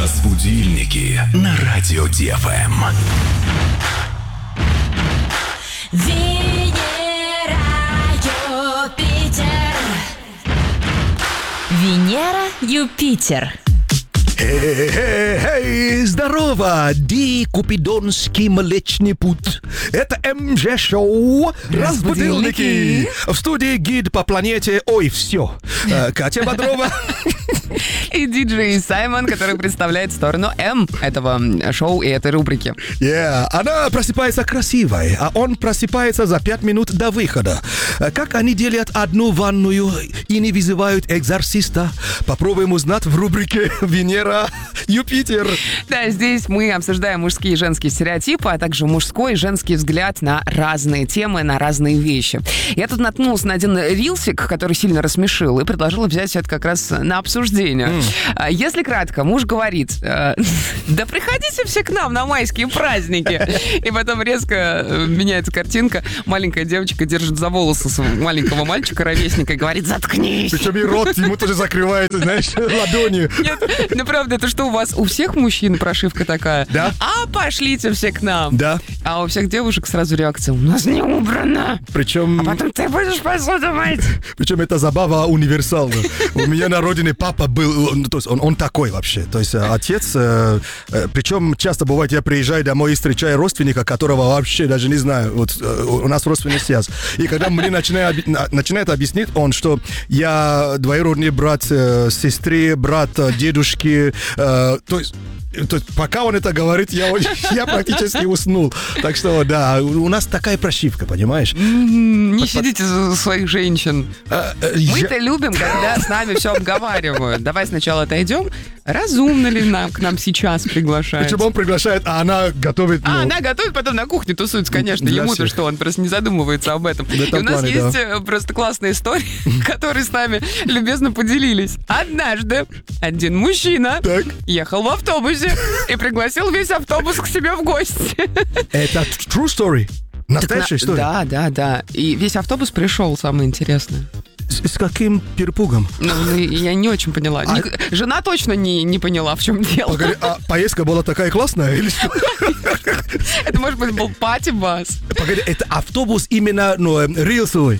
Разбудильники на радио ДФМ. Венера, Юпитер. Венера, Юпитер. Эй, здорово! Ди Купидонский Млечный Путь. Это МЖ-шоу «Разбудильники». В студии гид по планете «Ой, все». Катя Бодрова. И диджей Саймон, который представляет сторону М этого шоу и этой рубрики. Она просыпается красивой, а он просыпается за 5 минут до выхода. Как они делят одну ванную и не вызывают экзорциста? Попробуем узнать в рубрике «Венера, Юпитер». Да, здесь мы обсуждаем мужские и женские стереотипы, а также мужской и женский взгляд на разные темы, на разные вещи. Я тут наткнулась на один рилсик, который сильно рассмешил, и предложила взять это как раз на обсуждение. Если кратко, муж говорит: да приходите все к нам на майские праздники. И потом резко меняется картинка. Маленькая девочка держит за волосы маленького мальчика, ровесника, и говорит: заткнись. Причем и рот ему тоже закрывает, знаешь, ладонью. Нет, ну правда, это что, у вас у всех мужчин прошивка такая? Да. А пошлите все к нам. Да. А у всех девушек сразу реакция: у нас не убрано. Причем... А потом ты будешь посуду мыть. Причем эта забава универсальна. У меня на родине папа был, то есть он такой вообще. То есть отец, причем часто бывает, я приезжаю домой и встречаю родственника, которого вообще даже не знаю. Вот у нас родственный связь. И когда мне начинает объяснить он, что я двоюродный брат сестры, брат дедушки, то есть пока он это говорит, я практически уснул. Так что, да, у нас такая прошивка, понимаешь? Не щадите своих женщин. Мы-то любим, когда с нами все обговаривают. Давай сначала отойдем. Разумно ли к нам сейчас приглашают? Причем он приглашает, а она готовит... она готовит, потом на кухне тусуется, конечно. Ему-то что, он просто не задумывается об этом. И у нас есть просто классная история, которой с нами любезно поделились. Однажды один мужчина ехал в автобусе и пригласил весь автобус к себе в гости. Это true story? Настоящая история? Да. И весь автобус пришел, самое интересное. С каким перепугом? Ну, я не очень поняла. Жена точно не поняла, в чем дело. Погоди, а поездка была такая классная или что? Это, может быть, был пати-бас. Погоди, это автобус именно, рельсовый?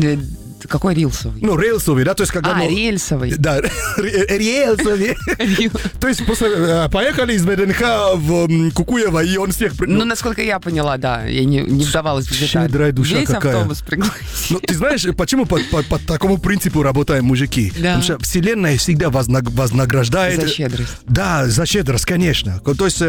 Какой рельсовый? Рельсовый, да, то есть когда... рельсовый. Да, рельсовый. То есть просто поехали из МДНХ в Кукуево, и он всех... Ну, насколько я поняла, да, я не вдавалась в детали. Щедрая душа весь какая. Автобус пригласил. Ну, ты знаешь, почему по такому принципу работаем мужики? Да. Потому что Вселенная всегда вознаграждает... За щедрость. Да, за щедрость, конечно. То есть,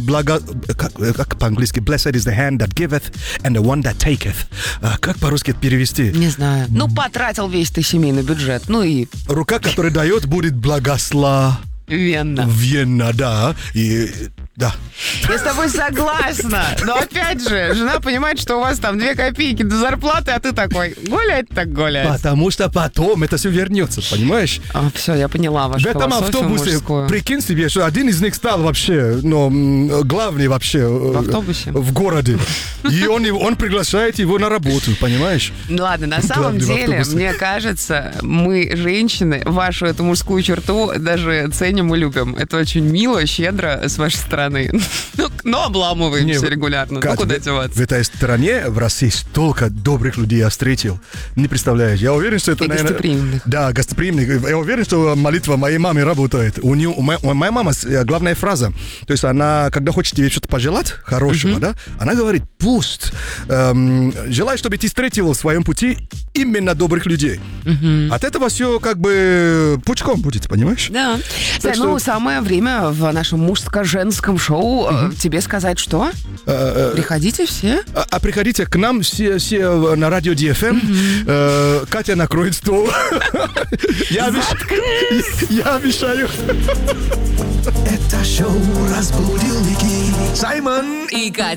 как по-английски? Blessed is the hand that giveth and the one that taketh. Как по-русски это перевести? Не знаю. Ну, потратил весь ты семейный бюджет. Ну и... Рука, которая дает, будет благословенна. Венна, да. И... Да. Я с тобой согласна. Но опять же, жена понимает, что у вас там 2 копейки до зарплаты, а ты такой: гулять так гулять. Потому что потом это все вернется, понимаешь? Все, я поняла вашу философию. В этом автобусе, мужскую. прикинь себе, что один из них стал вообще, главный вообще в автобусе? В городе. И он приглашает его на работу, понимаешь? Ладно, на самом деле, мне кажется, мы, женщины, вашу эту мужскую черту даже ценим и любим. Это очень мило, щедро с вашей стороны. Но обламываемся регулярно. Кать, куда деваться? В этой стране, в России, столько добрых людей я встретил. Не представляешь. Я уверен, что это, наверное... гостеприимных. Да, гостеприимных. Я уверен, что молитва моей мамы работает. У моя мама, главная фраза, то есть она, когда хочет тебе что-то пожелать хорошего, да, она говорит: пусть желаю, чтобы ты встретил в своем пути именно добрых людей. От этого все как бы пучком будет, понимаешь? Да. Самое время в нашем мужско-женском шоу тебе сказать, что? Приходите все. А приходите к нам все на радио DFM. Катя накроет стол. Я обещаю. Это шоу «Разбудильники». И Катя